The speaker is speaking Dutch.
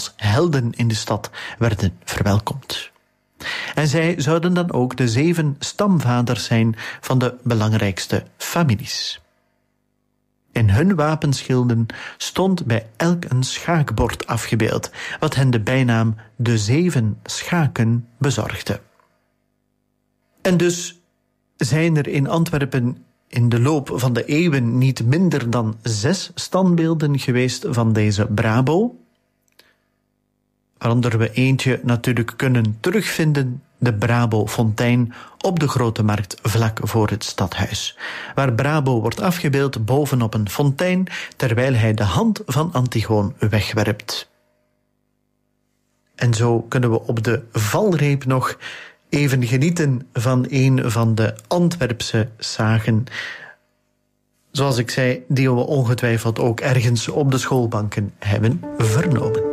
als helden in de stad werden verwelkomd. En zij zouden dan ook de 7 stamvaders zijn van de belangrijkste families. In hun wapenschilden stond bij elk een schaakbord afgebeeld, wat hen de bijnaam de 7 schaken bezorgde. En dus zijn er in Antwerpen in de loop van de eeuwen niet minder dan 6 standbeelden geweest van deze Brabo, waaronder we eentje natuurlijk kunnen terugvinden, de Brabo-fontein op de Grote Markt vlak voor het stadhuis, waar Brabo wordt afgebeeld bovenop een fontein terwijl hij de hand van Antigoon wegwerpt. En zo kunnen we op de valreep nog even genieten van een van de Antwerpse sagen, zoals ik zei, die we ongetwijfeld ook ergens op de schoolbanken hebben vernomen.